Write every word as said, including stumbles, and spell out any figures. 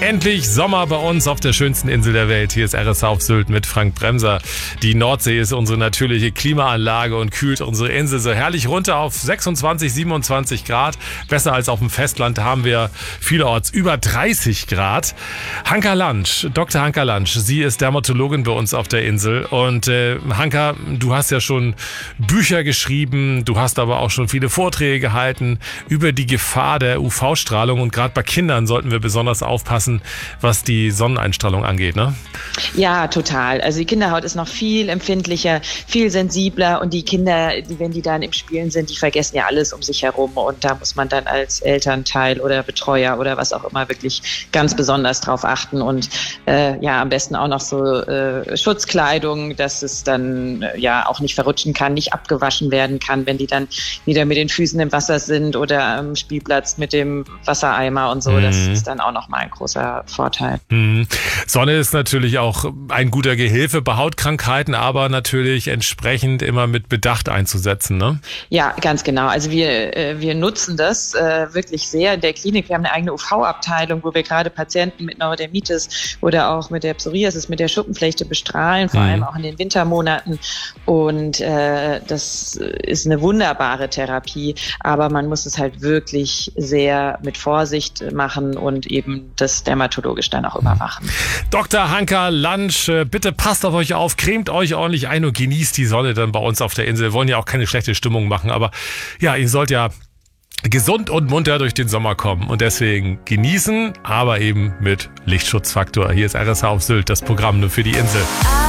Endlich Sommer bei uns auf der schönsten Insel der Welt. Hier ist R S H auf Sylt mit Frank Bremser. Die Nordsee ist unsere natürliche Klimaanlage und kühlt unsere Insel so herrlich runter auf sechsundzwanzig, siebenundzwanzig Grad. Besser als auf dem Festland, da haben wir vielerorts über dreißig Grad. Hanka Lantsch, Doktor Hanka Lantsch, sie ist Dermatologin bei uns auf der Insel. Und äh, Hanka, du hast ja schon Bücher geschrieben, du hast aber auch schon viele Vorträge gehalten über die Gefahr der U V-Strahlung. Und gerade bei Kindern sollten wir besonders aufpassen, was die Sonneneinstrahlung angeht, ne? Ja, total. Also die Kinderhaut ist noch viel empfindlicher, viel sensibler und die Kinder, die, wenn die dann im Spielen sind, die vergessen ja alles um sich herum und da muss man dann als Elternteil oder Betreuer oder was auch immer wirklich ganz besonders drauf achten und äh, ja, am besten auch noch so äh, Schutzkleidung, dass es dann äh, ja auch nicht verrutschen kann, nicht abgewaschen werden kann, wenn die dann wieder mit den Füßen im Wasser sind oder am Spielplatz mit dem Wassereimer und so. Mhm. Das ist dann auch nochmal ein großer Vorteil. Mhm. Sonne ist natürlich auch ein guter Gehilfe bei Hautkrankheiten, aber natürlich entsprechend immer mit Bedacht einzusetzen, ne? Ja, ganz genau. Also wir, äh, wir nutzen das äh, wirklich sehr in der Klinik. Wir haben eine eigene U V-Abteilung, wo wir gerade Patienten mit Neurodermitis oder auch mit der Psoriasis, mit der Schuppenflechte bestrahlen, vor mhm. allem auch in den Wintermonaten. Und äh, das ist eine wunderbare Therapie, aber man muss es halt wirklich sehr mit Vorsicht machen und eben das dermatologisch dann auch überwachen. Doktor Hanka Lantsch, bitte passt auf euch auf, cremt euch ordentlich ein und genießt die Sonne dann bei uns auf der Insel. Wir wollen ja auch keine schlechte Stimmung machen, aber ja, ihr sollt ja gesund und munter durch den Sommer kommen und deswegen genießen, aber eben mit Lichtschutzfaktor. Hier ist R S H auf Sylt, das Programm nur für die Insel.